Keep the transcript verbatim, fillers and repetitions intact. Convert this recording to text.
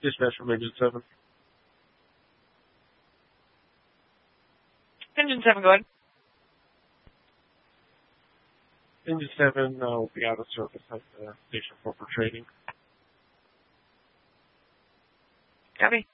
Dispatch from Engine seven. Engine seven, go ahead. Engine seven uh, will be out of service at the station four for trading. Copy.